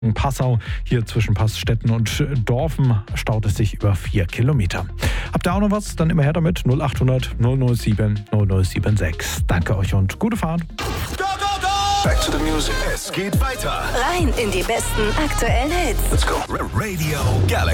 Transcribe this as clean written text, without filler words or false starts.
In Passau, hier zwischen Passstetten und Dorfen, staut es sich über 4 Kilometer. Habt ihr auch noch was? Dann immer her damit. 0800 007 0076. Danke euch und gute Fahrt. Go, go, go! Back to the music. Es geht weiter. Rein in die besten aktuellen Hits. Let's go. Radio Galaxy.